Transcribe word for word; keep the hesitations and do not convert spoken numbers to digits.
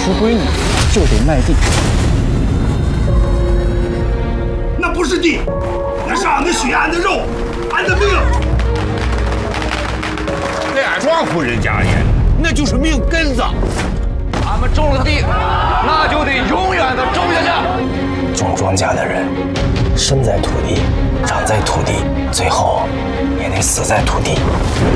吃闺女就得卖地。 那不是地，那是俺的血，俺的肉，俺的命。 俩庄户人家也，那就是命根子。 俺们种了地，那就得永远的种下去。 种庄稼的人，生在土地，长在土地，最后也得死在土地。